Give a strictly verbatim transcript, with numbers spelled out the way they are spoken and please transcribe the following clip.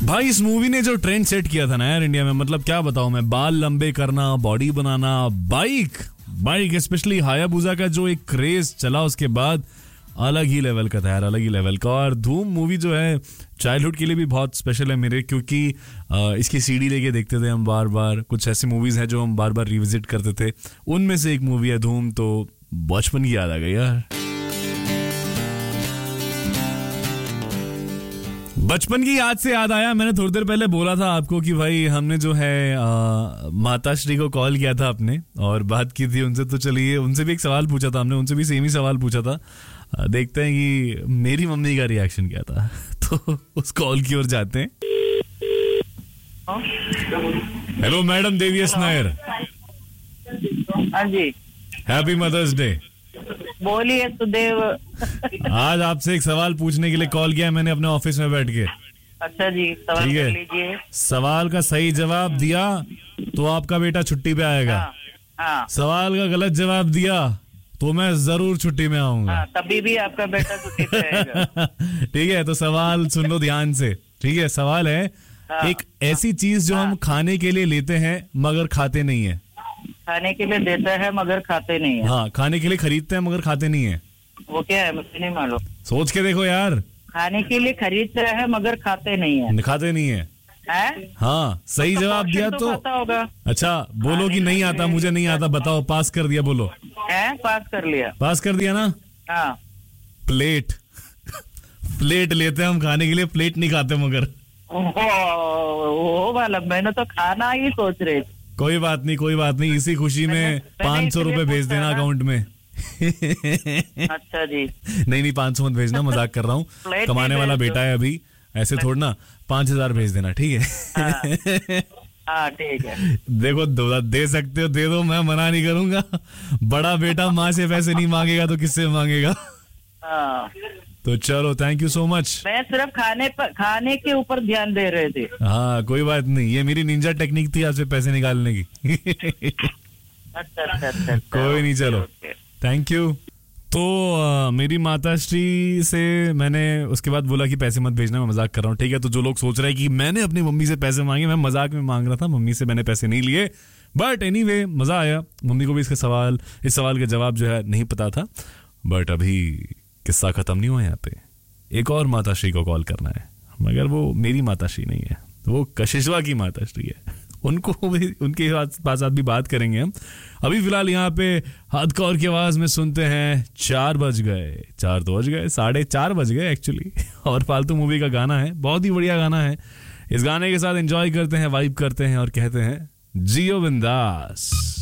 भाई इस मूवी ने जो ट्रेंड सेट किया था ना यार इंडिया में, मतलब क्या बताऊं मैं, बाल लंबे करना, बॉडी बनाना, बाइक बाइक स्पेशली हायाबुसा का जो एक क्रेज चला उसके बाद अलग ही लेवल का था यार, अलग ही लेवल का। और धूम मूवी जो है चाइल्डहुड के लिए भी बहुत स्पेशल है मेरे, क्योंकि इसकी सीडी लेके देखते थे हम बार बार। कुछ ऐसी मूवीज हैं जो हम बार बार रिविजिट करते थे, उनमें से एक मूवी है धूम। तो बचपन की याद आ गई यार, बचपन की याद से याद आया। मैंने थोड़ी देर पहले बोला था आपको कि भाई हमने जो है आ, माताश्री को कॉल किया था अपने और बात की थी उनसे। तो चलिए उनसे भी एक सवाल पूछा था हमने, उनसे भी सेम ही सवाल पूछा था। आ, देखते हैं कि मेरी मम्मी का रिएक्शन क्या था। तो उस कॉल की ओर जाते हैं। Hello madam देवीएस Nair. हाँ जी, हैप्पी मदर्स डे। बोलिए सुदेव। आज आपसे एक सवाल पूछने के लिए कॉल किया मैंने अपने ऑफिस में बैठ के। अच्छा जी, सवाल ठीक कर है, लीजिए। सवाल का सही जवाब दिया तो आपका बेटा छुट्टी पे आएगा। हाँ, हाँ, सवाल का गलत जवाब दिया तो मैं जरूर छुट्टी में आऊंगा। हाँ, तभी भी आपका बेटा छुट्टी पे आएगा। ठीक है, तो सवाल सुन लो ध्यान से। ठीक है, सवाल है हाँ, एक ऐसी चीज जो हाँ, हम खाने के लिए लेते हैं मगर खाते नहीं है। खाने के लिए देते हैं मगर खाते नहीं है। हाँ, खाने के लिए खरीदते हैं मगर खाते नहीं है। वो क्या है मुझे नहीं मालूम। सोच के देखो यार। खाने के लिए खरीदते हैं मगर खाते नहीं है। खाते नहीं है, है? हाँ सही तो जवाब दिया तो तो, पता होगा। अच्छा बोलो कि नहीं आता, मुझे नहीं आता, बताओ। पास कर दिया, बोलो। है, पास कर लिया। पास कर दिया ना। हाँ, प्लेट। प्लेट लेते हैं हम खाने के लिए, प्लेट नहीं खाते मगर। वो वाला मैंने तो खाना ही सोच रही थी। कोई बात नहीं, कोई बात नहीं, इसी खुशी में पाँच सौ रुपए भेज देना अकाउंट में। अच्छा जी। नहीं नहीं, पाँच सौ मत भेजना, मजाक कर रहा हूँ। कमाने वाला बेटा है अभी, ऐसे थोड़ा ना। पाँच हजार भेज देना, ठीक है। हाँ ठीक है। देखो दो, दे सकते हो दे दो, मैं मना नहीं करूंगा। बड़ा बेटा माँ से पैसे नहीं मांगेगा तो किससे मांगेगा। हाँ, तो चलो, थैंक यू सो मच। मैं सिर्फ खाने पर खाने के ऊपर ध्यान दे रहे थे। हाँ कोई बात नहीं, ये मेरी निंजा टेक्निक थी आपसे पैसे निकालने की। अच्छा अच्छा अच्छा, कोई नहीं, चलो थैंक यू। तो आ, मेरी माताश्री से मैंने उसके बाद बोला कि पैसे मत भेजना, मैं मजाक कर रहा हूँ। ठीक है, तो जो लोग सोच रहे हैं कि मैंने अपनी मम्मी से पैसे मांगे, मैं मजाक में मांग रहा था, मम्मी से मैंने पैसे नहीं लिए। बट एनीवे मजा आया। मम्मी को भी इसका सवाल इस सवाल का जवाब जो है नहीं पता था। बट अभी किस्सा खत्म नहीं हुआ, यहाँ पे एक और माताश्री को कॉल करना है, मगर वो मेरी माताश्री नहीं है, वो कशिशवा की माताश्री है। उनको भी, उनके पास भी बात करेंगे हम। अभी फिलहाल यहाँ पे हादकौर की आवाज में सुनते हैं चार बज गए। चार तो बज गए, साढ़े चार बज गए एक्चुअली। और फालतू मूवी का गाना है, बहुत ही बढ़िया गाना है। इस गाने के साथ एंजॉय करते हैं, वाइब करते हैं और कहते हैं जियो बिंदास।